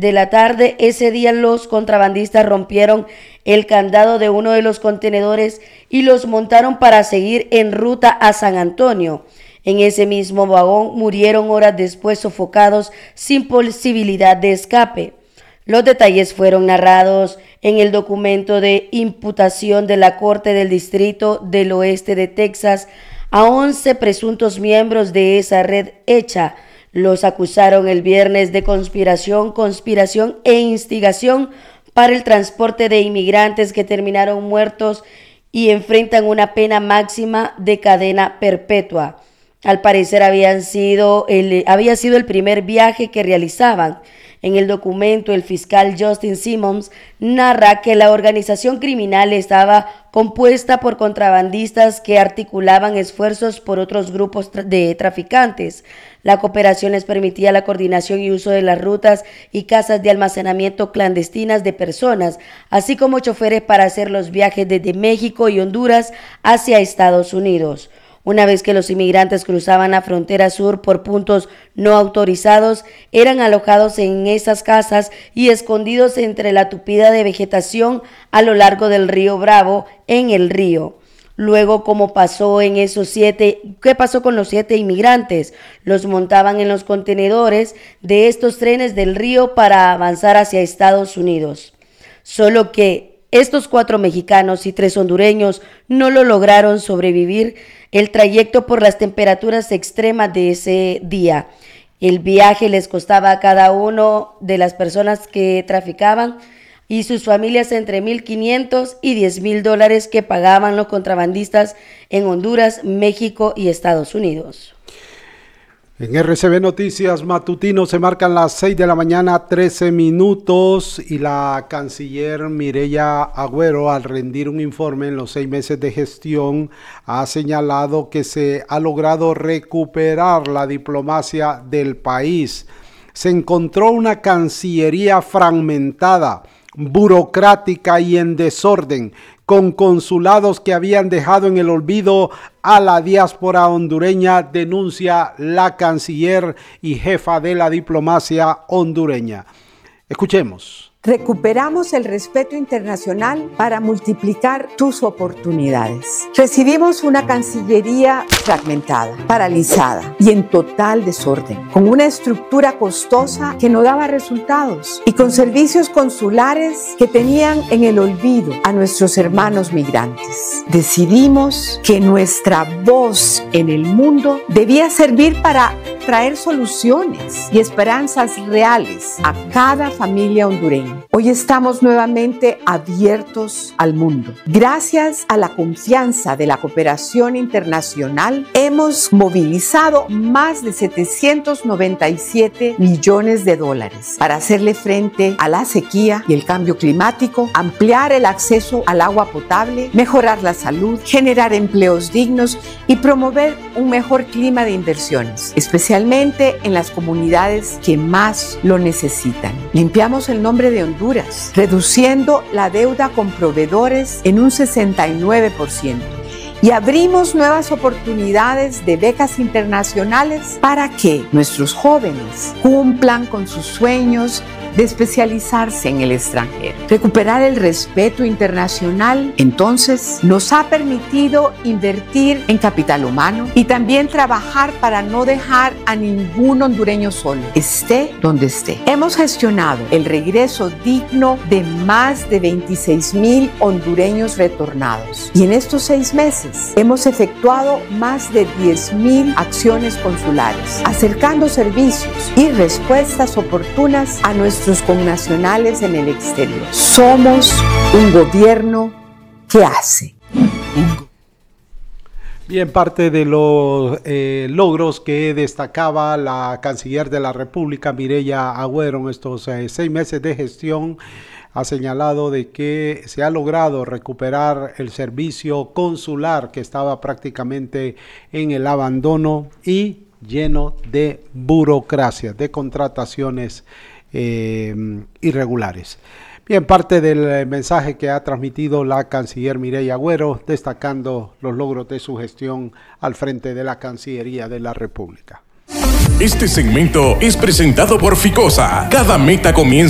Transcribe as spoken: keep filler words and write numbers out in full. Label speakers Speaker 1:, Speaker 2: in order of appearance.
Speaker 1: de la tarde. Ese día los contrabandistas rompieron el candado de uno de los contenedores y los montaron para seguir en ruta a San Antonio. En ese mismo vagón murieron horas después sofocados sin posibilidad de escape. Los detalles fueron narrados en el documento de imputación de la Corte del Distrito del Oeste de Texas a once presuntos miembros de esa red hecha. Los acusaron el viernes de conspiración, conspiración e instigación para el transporte de inmigrantes que terminaron muertos y enfrentan una pena máxima de cadena perpetua. Al parecer habían sido el, había sido el primer viaje que realizaban. En el documento, el fiscal Justin Simmons narra que la organización criminal estaba compuesta por contrabandistas que articulaban esfuerzos por otros grupos de traficantes. La cooperación les permitía la coordinación y uso de las rutas y casas de almacenamiento clandestinas de personas, así como choferes para hacer los viajes desde México y Honduras hacia Estados Unidos. Una vez que los inmigrantes cruzaban la frontera sur por puntos no autorizados, eran alojados en esas casas y escondidos entre la tupida de vegetación a lo largo del río Bravo en el río. Luego, ¿cómo pasó en esos siete? ¿Qué pasó con los siete inmigrantes? Los montaban en los contenedores de estos trenes del río para avanzar hacia Estados Unidos. Solo que estos cuatro mexicanos y tres hondureños no lo lograron sobrevivir el trayecto por las temperaturas extremas de ese día. El viaje les costaba a cada uno de las personas que traficaban y sus familias entre mil quinientos y diez mil dólares que pagaban los contrabandistas en Honduras, México y Estados Unidos.
Speaker 2: En R C B Noticias Matutino se marcan las seis de la mañana, trece minutos, y la canciller Mireya Agüero, al rendir un informe en los seis meses de gestión, ha señalado que se ha logrado recuperar la diplomacia del país. Se encontró una cancillería fragmentada, burocrática y en desorden, con consulados que habían dejado en el olvido a la diáspora hondureña, denuncia la canciller y jefa de la diplomacia hondureña. Escuchemos.
Speaker 3: Recuperamos el respeto internacional para multiplicar tus oportunidades. Recibimos una cancillería fragmentada, paralizada y en total desorden, con una estructura costosa que no daba resultados y con servicios consulares que tenían en el olvido a nuestros hermanos migrantes. Decidimos que nuestra voz en el mundo debía servir para traer soluciones y esperanzas reales a cada familia hondureña. Hoy estamos nuevamente abiertos al mundo. Gracias a la confianza de la cooperación internacional, hemos movilizado más de setecientos noventa y siete millones de dólares para hacerle frente a la sequía y el cambio climático, ampliar el acceso al agua potable, mejorar la salud, generar empleos dignos y promover un mejor clima de inversiones, especialmente en las comunidades que más lo necesitan. Limpiamos el nombre de Honduras, reduciendo la deuda con proveedores en un sesenta y nueve por ciento. Y abrimos nuevas oportunidades de becas internacionales para que nuestros jóvenes cumplan con sus sueños de especializarse en el extranjero. Recuperar el respeto internacional, entonces, nos ha permitido invertir en capital humano y también trabajar para no dejar a ningún hondureño solo, esté donde esté. Hemos gestionado el regreso digno de más de veintiséis mil hondureños retornados y en estos seis meses hemos efectuado más de diez mil acciones consulares, acercando servicios y respuestas oportunas a nuestros nuestros connacionales en el exterior. Somos un gobierno que hace.
Speaker 2: Bien, parte de los eh, logros que destacaba la canciller de la República, Mireya Agüero, en estos eh, seis meses de gestión, ha señalado de que se ha logrado recuperar el servicio consular que estaba prácticamente en el abandono y lleno de burocracia, de contrataciones Eh, irregulares. Bien, parte del mensaje que ha transmitido la canciller Mireya Agüero, destacando los logros de su gestión al frente de la Cancillería de la República.
Speaker 4: Este segmento es presentado por Ficosa. Cada meta comienza